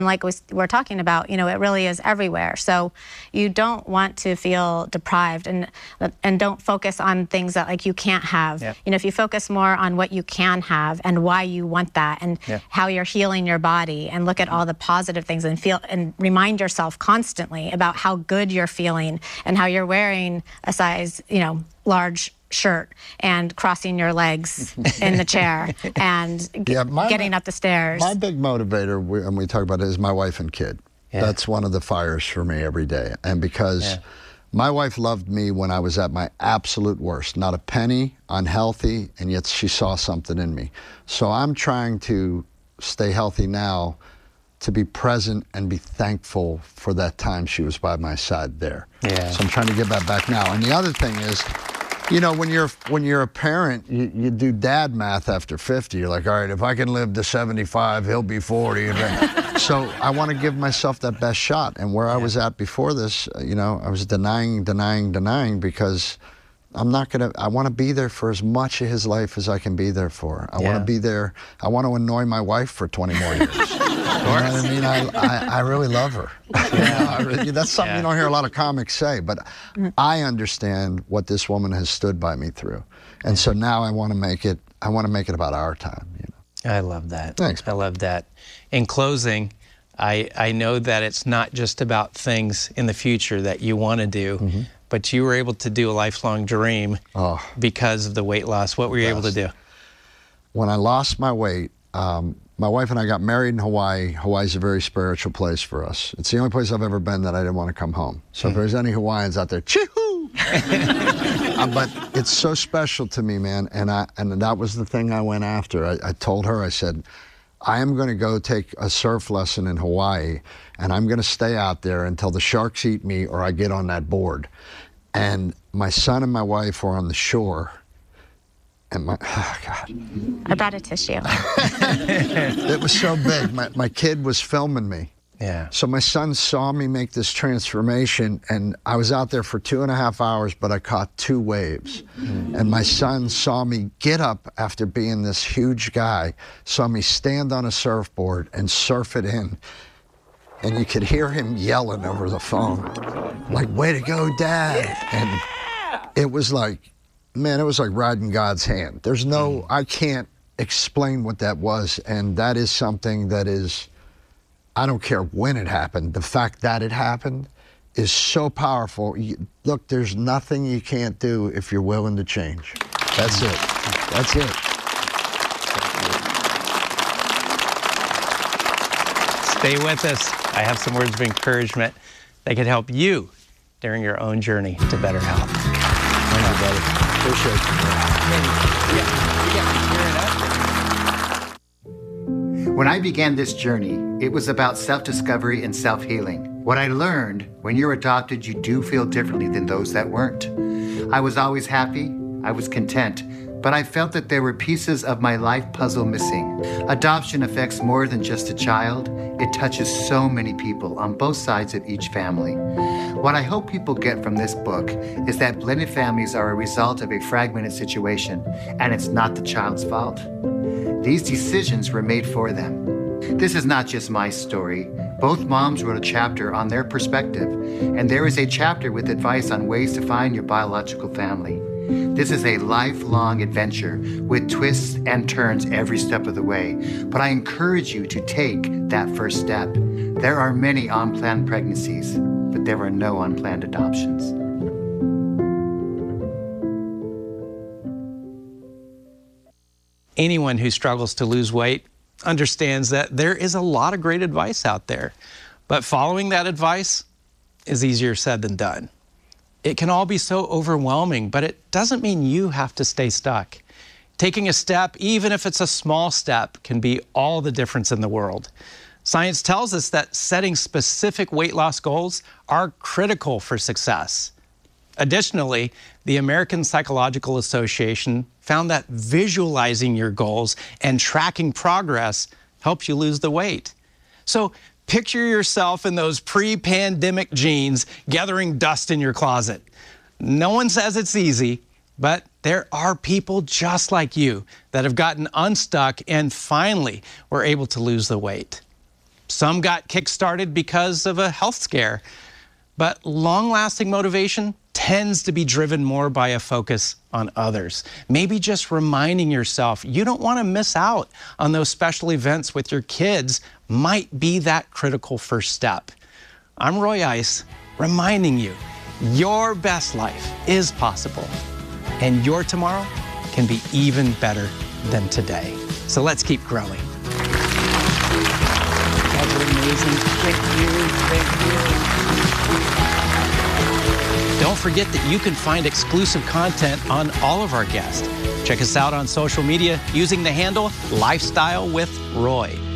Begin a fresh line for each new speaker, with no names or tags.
Like we're talking about, you know, it really is everywhere. So you don't want to feel deprived, and don't focus on things that like you can't have.
Yep.
You know, if you focus more on what you can have and why you want that, and how you're healing your body, and look at all the positive things, and feel and remind yourself constantly about how good you're feeling and how you're wearing a size, you know, large shirt and crossing your legs in the chair and getting up the stairs.
My big motivator, and we talk about it, is my wife and kid. That's one of the fires for me every day. And because my wife loved me when I was at my absolute worst, not a penny, unhealthy, and yet she saw something in me. So I'm trying to stay healthy now, to be present and be thankful for that time she was by my side there. So I'm trying to get that back now. And the other thing is, you know, when you're a parent, you do dad math after 50. You're like, all right, if I can live to 75, he'll be 40. So I want to give myself that best shot. And where I was at before this, you know, I was denying because I'm not going to, I want to be there for as much of his life as I can be there for. I want to be there. I want to annoy my wife for 20 more years. You know what I mean? I really love her. That's something you don't hear a lot of comics say, but I understand what this woman has stood by me through. And so now I want to make it about our time, you know.
I love that.
Thanks.
I love that. In closing, I know that it's not just about things in the future that you want to do, but you were able to do a lifelong dream because of the weight loss. What were you able to do?
When I lost my weight, my wife and I got married in Hawaii. Hawaii's a very spiritual place for us. It's the only place I've ever been that I didn't want to come home. So if there's any Hawaiians out there, chee-hoo! But it's so special to me, man, and that was the thing I went after. I told her, I said, I am going to go take a surf lesson in Hawaii, and I'm going to stay out there until the sharks eat me or I get on that board. And my son and my wife were on the shore, and God.
I brought a tissue.
It was so big. My kid was filming me. So my son saw me make this transformation, and I was out there for 2.5 hours, but I caught 2 waves. And my son saw me get up after being this huge guy, saw me stand on a surfboard and surf it in. And you could hear him yelling over the phone, like, way to go, Dad. And it was like, man, it was like riding God's hand. There's no, I can't explain what that was. And that is something that is, I don't care when it happened. The fact that it happened is so powerful. Look, there's nothing you can't do if you're willing to change. That's it. That's it.
Stay with us. I have some words of encouragement that can help you during your own journey to better health.
Thank you, brother. Appreciate you.
When I began this journey, it was about self-discovery and self-healing. What I learned, when you're adopted, you do feel differently than those that weren't. I was always happy, I was content, but I felt that there were pieces of my life puzzle missing. Adoption affects more than just a child. It touches so many people on both sides of each family. What I hope people get from this book is that blended families are a result of a fragmented situation, and it's not the child's fault. These decisions were made for them. This is not just my story. Both moms wrote a chapter on their perspective, and there is a chapter with advice on ways to find your biological family. This is a lifelong adventure with twists and turns every step of the way, but I encourage you to take that first step. There are many unplanned pregnancies, but there are no unplanned adoptions.
Anyone who struggles to lose weight understands that there is a lot of great advice out there, but following that advice is easier said than done. It can all be so overwhelming, but it doesn't mean you have to stay stuck. Taking a step, even if it's a small step, can be all the difference in the world. Science tells us that setting specific weight loss goals are critical for success. Additionally, the American Psychological Association found that visualizing your goals and tracking progress helps you lose the weight. So picture yourself in those pre-pandemic jeans gathering dust in your closet. No one says it's easy, but there are people just like you that have gotten unstuck and finally were able to lose the weight. Some got kick-started because of a health scare. But long-lasting motivation tends to be driven more by a focus on others. Maybe just reminding yourself you don't want to miss out on those special events with your kids might be that critical first step. I'm Roy Ice, reminding you your best life is possible, and your tomorrow can be even better than today. So let's keep growing.
That's amazing. Thank you. Thank you.
Don't forget that you can find exclusive content on all of our guests. Check us out on social media using the handle Lifestyle with Roy.